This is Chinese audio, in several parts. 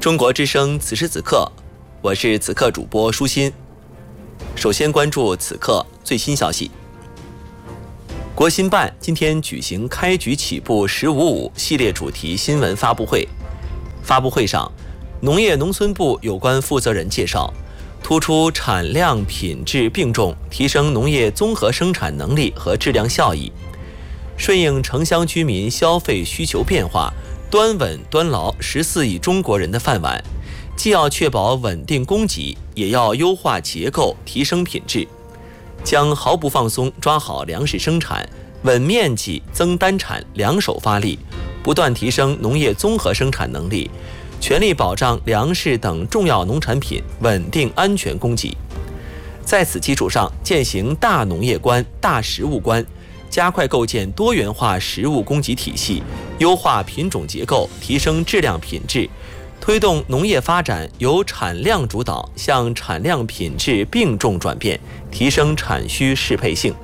中国之声此时此刻，我是此刻主播舒心。首先关注此刻最新消息。国新办今天举行开局起步“1055”系列主题新闻发布会。发布会上，农业农村部有关负责人介绍，突出产量品质并重，提升农业综合生产能力和质量效益，顺应城乡居民消费需求变化，端稳端牢14亿中国人的饭碗，既要确保稳定供给，也要优化结构，提升品质，将毫不放松抓好粮食生产、稳面积、增单产两手发力，不断提升农业综合生产能力，全力保障粮食等重要农产品稳定安全供给。在此基础上，践行大农业观、大食物观，加快构建多元化食物供给体系，优化品种结构，提升质量品质，推动农业发展由产量主导向产量品质并重转变，提升产需适配性。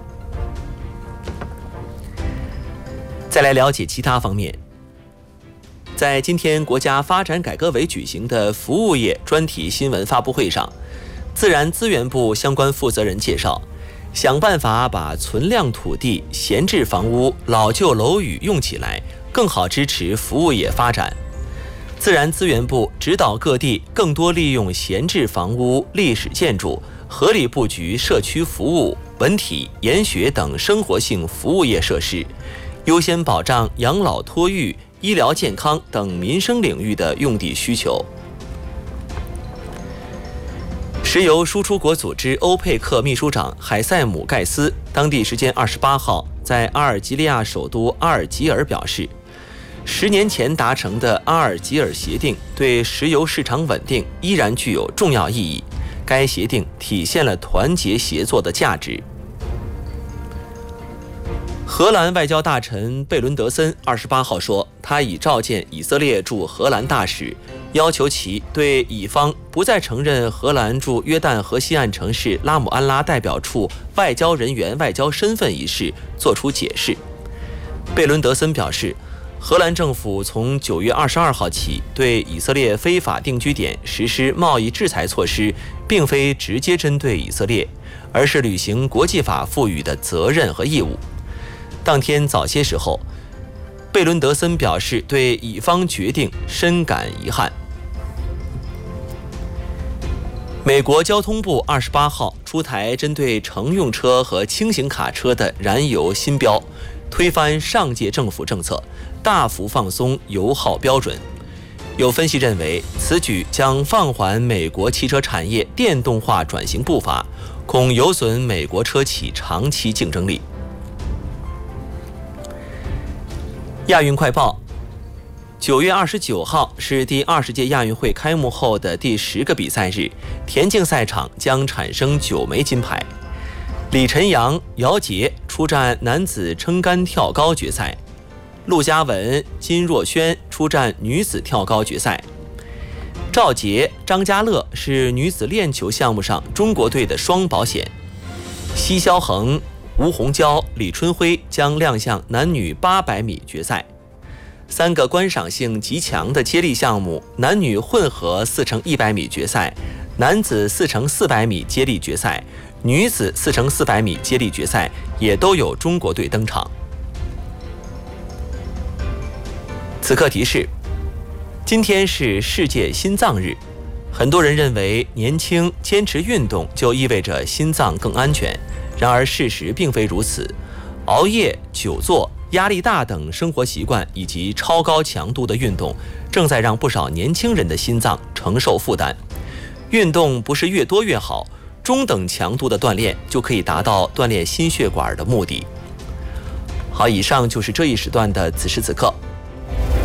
再来了解其他方面。在今天国家发展改革委举行的服务业专题新闻发布会上，自然资源部相关负责人介绍，想办法把存量土地、闲置房屋、老旧楼宇用起来，更好支持服务业发展。自然资源部指导各地更多利用闲置房屋、历史建筑，合理布局社区服务、文体、研学等生活性服务业设施，优先保障养老托育、医疗健康等民生领域的用地需求。石油输出国组织欧佩克秘书长海塞姆·盖斯当地时间28号在阿尔及利亚首都阿尔及尔表示，10年前达成的阿尔及尔协定对石油市场稳定依然具有重要意义，该协定体现了团结协作的价值。荷兰外交大臣贝伦德森28号说，他已召见以色列驻荷兰大使，要求其对以方不再承认荷兰驻约旦河西岸城市拉姆安拉代表处外交人员外交身份一事作出解释。贝伦德森表示，荷兰政府从9月22号起对以色列非法定居点实施贸易制裁措施，并非直接针对以色列，而是履行国际法赋予的责任和义务。当天早些时候，贝伦德森表示对以方决定深感遗憾。美国交通部28号出台针对乘用车和轻型卡车的燃油新标，推翻上届政府政策，大幅放松油耗标准。有分析认为，此举将放缓美国汽车产业电动化转型步伐，恐有损美国车企长期竞争力。亚运快报：9月29号是第20届亚运会开幕后的第10个比赛日，田径赛场将产生9枚金牌。李晨阳、姚杰出战男子撑杆跳高决赛，陆嘉文、金若轩出战女子跳高决赛。赵洁、张家乐是女子链球项目上中国队的双保险。奚肖恒、吴虹娇、李春辉将亮相男女800米决赛。3个观赏性极强的接力项目，男女混合4×100米决赛、男子4×400米接力决赛、女子4×400米接力决赛也都有中国队登场。此刻提示：今天是世界心脏日，很多人认为年轻坚持运动就意味着心脏更安全，然而事实并非如此。熬夜、久坐、压力大等生活习惯以及超高强度的运动，正在让不少年轻人的心脏承受负担。运动不是越多越好，中等强度的锻炼就可以达到锻炼心血管的目的。好，以上就是这一时段的此时此刻。